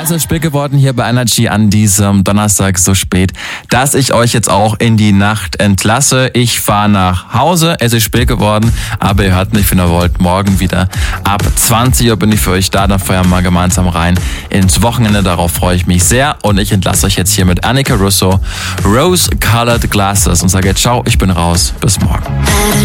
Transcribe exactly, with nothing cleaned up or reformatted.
ist so spät geworden hier bei Energy an diesem Donnerstag so spät, dass ich euch jetzt auch in die Nacht entlasse. Ich fahre nach Hause, es ist spät geworden, aber ihr hört mich, wenn ihr wollt, morgen wieder. Ab zwanzig Uhr bin ich für euch da, dann feuern wir mal gemeinsam rein ins Wochenende. Darauf freue ich mich sehr und ich entlasse euch jetzt hier mit Annika Russo, Rose Colored Glasses und sage ciao, ich bin raus, bis morgen.